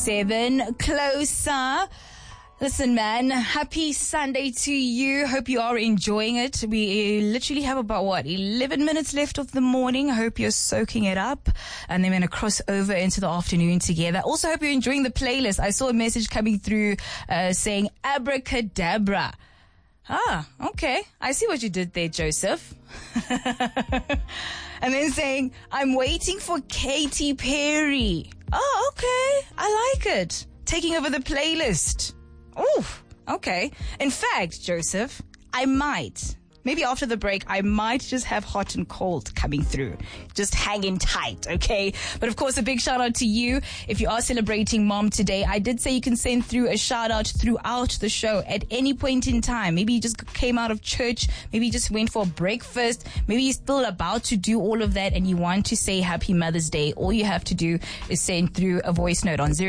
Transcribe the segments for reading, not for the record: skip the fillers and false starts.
7 closer. Listen, man, happy Sunday to you. Hope you are enjoying it. We literally have about, 11 minutes left of the morning. I hope you're soaking it up. And then we're going to cross over into the afternoon together. Also, hope you're enjoying the playlist. I saw a message coming through saying abracadabra. Ah, okay. I see what you did there, Joseph. And then saying, I'm waiting for Katy Perry. Oh, okay. I like it. Taking over the playlist. Oh, okay. In fact, Joseph, maybe after the break, I might just have hot and cold coming through. Just hanging tight, okay? But of course, a big shout out to you. If you are celebrating mom today, I did say you can send through a shout out throughout the show at any point in time. Maybe you just came out of church. Maybe you just went for breakfast. Maybe you're still about to do all of that and you want to say Happy Mother's Day. All you have to do is send through a voice note on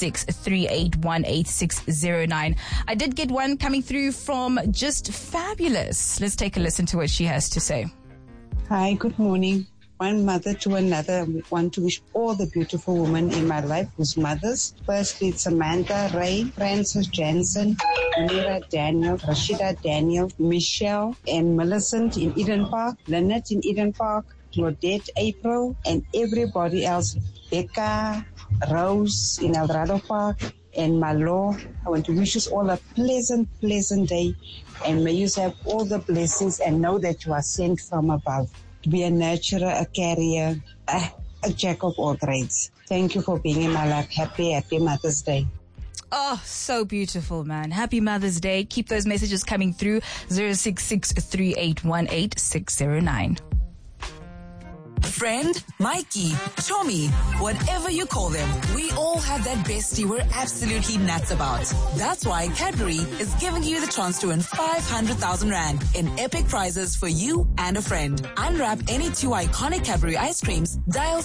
066-3818-609. I did get one coming through from Just Fabulous. Let's take a listen to what she has to say. Hi, good morning. One mother to another. I want to wish all the beautiful women in my life whose mothers. Firstly, it's Samantha Ray, Frances Jansen, Mira Daniel, Rashida Daniel, Michelle, and Millicent in Eden Park, Lynette in Eden Park, Claudette April, and everybody else. Becca, Rose in El Dorado Park, and Malo. I want to wish us all a pleasant day, and may you have all the blessings and know that you are sent from above to be a nurturer, a carrier, a jack of all trades. Thank you for being in my life. Happy Mother's Day. Oh, so beautiful, man. Happy Mother's Day. Keep those messages coming through 066-3818-609. Friend, Mikey, Chommy, whatever you call them, we all have that bestie we're absolutely nuts about. That's why Cadbury is giving you the chance to win 500,000 Rand in epic prizes for you and a friend. Unwrap any 2 iconic Cadbury ice creams, dial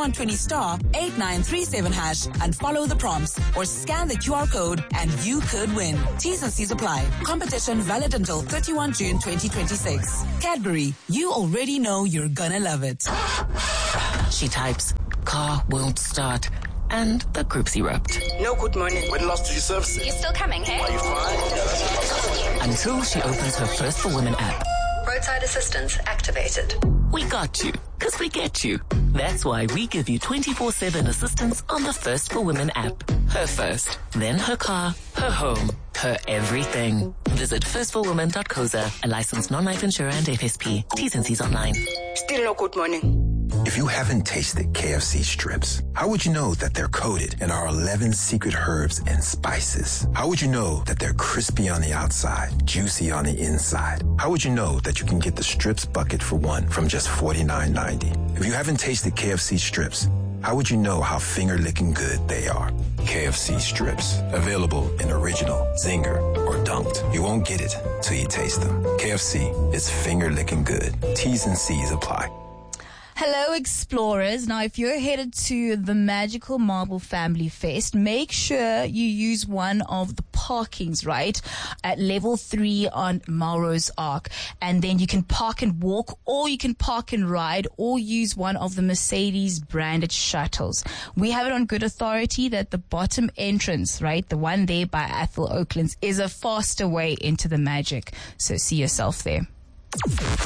*120*8937# and follow the prompts, or scan the QR code and you could win. T's and C's apply. Competition valid until 31 June 2026. Cadbury, you already know you're gonna love it. She types, car won't start, and the group's erupt. No, good morning. When last did you service it? You're still coming, hey? Are you fine? Until she opens her First for Women app. Roadside assistance activated. We got you, 'cause we get you. That's why we give you 24/7 assistance on the First for Women app. Her first, then her car, her home, her everything. Visit firstforwomen.coza, a licensed non-life insurer and FSP. T's and C's online. Still no good morning. If you haven't tasted KFC strips, how would you know that they're coated in our 11 secret herbs and spices? How would you know that they're crispy on the outside, juicy on the inside? How would you know that you can get the strips bucket for one from just $49.90? If you haven't tasted KFC strips, how would you know how finger-licking good they are? KFC strips, available in original, zinger, or dunked. You won't get it till you taste them. KFC is finger-licking good. T's and C's apply. Hello, explorers. Now, if you're headed to the Magical Marble Family Fest, make sure you use one of the parkings, right, at level 3 on Melrose Arc. And then you can park and walk, or you can park and ride, or use one of the Mercedes branded shuttles. We have it on good authority that the bottom entrance, right, the one there by Athol Oaklands, is a faster way into the magic. So see yourself there.